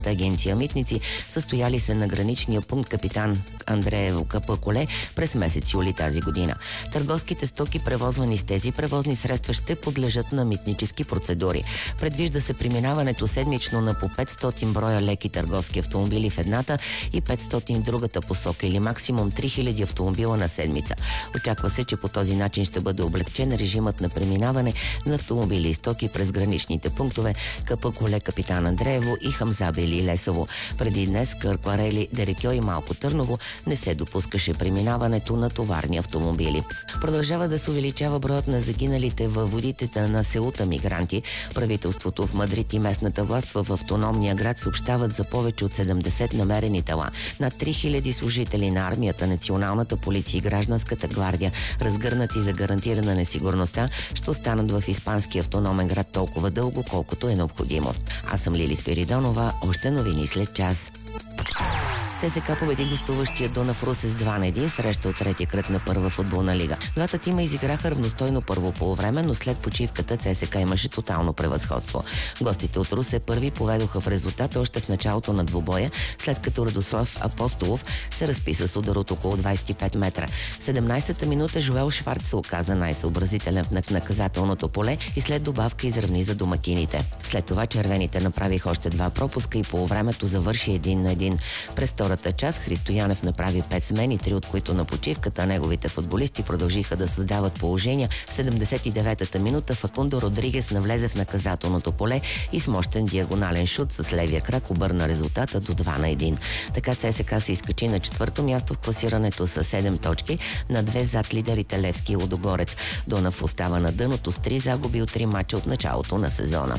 агенция Митници, състояли се на граничния пункт Капитан Андреево КП-Коле през месец юли тази година. Търговските стоки, превозвани с тези превозни средства, ще подлежат на митнически процедури. Предвижда се преминаването седмично на по 500 броя леки търговски автомобили в едната и 500 в другата посока, или максимум 3000 автомобила на седмица. Очаква се, че по този начин ще бъде облегчен режимът на преминаване на автомобили и стоки през граничните пунктове КП-Коле Капитан Андреево и Хамзабели и Лесово. Преди днес Къркварели, Дерекьо и Малко Търново не се допускаше преминаването на товарни автомобили. Продължава да се увеличава броят на загиналите във водите на селата мигранти. Правителството в Мадрид и местната власт в автономния град съобщават за повече от 70 намерени тела. Над 3000 служители на армията, националната полиция и гражданската гвардия, разгърнати за гарантиране на сигурността, ще останат в испанския автономен град толкова дълго, колкото е необходимо. Аз съм Лили Спиридонова. Още новини след час. ЦСКА победи гостуващия Дунав Русе с 2-1 среща от третия кръг на първа футболна лига. Двата тима изиграха равностойно първо полувреме, но след почивката ЦСКА имаше тотално превъзходство. Гостите от Русе първи поведоха в резултата още в началото на двубоя, след като Радослав Апостолов се разписа с удар от около 25 метра. В 17-та минута Жоел Шварц се оказа най-съобразителен в наказателното поле и след добавка изравни за домакините. След това червените направиха още два пропуска и полувремето завърши 1-1. През втората част Христо Янев направи 5 смени, 3 от които на почивката. Неговите футболисти продължиха да създават положения. В 79-та минута Факундо Родригес навлезе в наказателното поле и с мощен диагонален шут с левия крак обърна резултата до 2-1. Така ЦСКА се изкачи на четвърто място в класирането с 7 точки, на 2 зад лидерите Левски и Лудогорец. Дунав остава на дъното с 3 загуби от 3 мача от началото на сезона.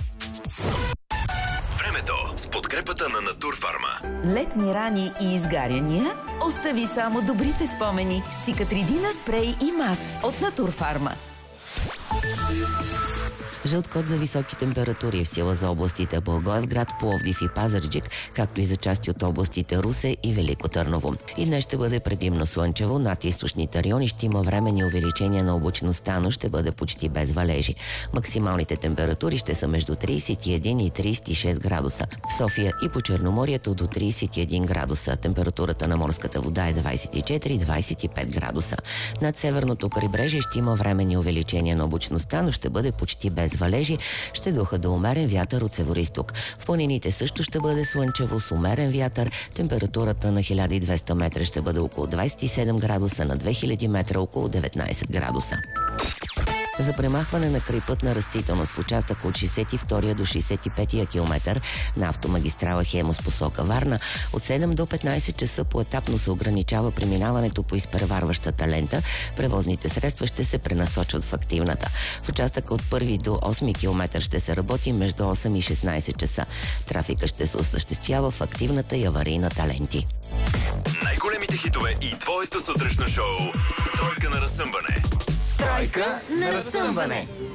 С подкрепата на Натурфарма. Летни рани и изгаряния? Остави само добрите спомени с Цикатридина спрей и мас от Натурфарма. Жълт код за високи температури в сила за областите Благоевград, Пловдив и Пазарджик, както и за части от областите Русе и Велико Търново. И днес ще бъде предимно слънчево, над източните райони ще има временни увеличения на облачността, но ще бъде почти без валежи. Максималните температури ще са между 31 и 36 градуса. В София и по Черноморието до 31 градуса. Температурата на морската вода е 24-25 градуса. Над северното крайбрежие ще има временни увеличения на облачността, но ще бъде почти без валежи, ще духа до умерен вятър от североизток. В планините също ще бъде слънчево с умерен вятър. Температурата на 1200 метра ще бъде около 27 градуса, на 2000 метра около 19 градуса. За премахване на крайпътна растителност в участък от 62 до 65 километър на автомагистрала Хемус посока Варна от 7 до 15 часа поетапно се ограничава преминаването по изпреварващата лента. Превозните средства ще се пренасочват в активната. В участъка от 1 до 8 километър ще се работи между 8 и 16 часа. Трафика ще се осъществява в активната и аварийната ленти. Най-големите хитове и твоето сутрешно шоу. Тройка на разсъмване. Тройка на разсъмване.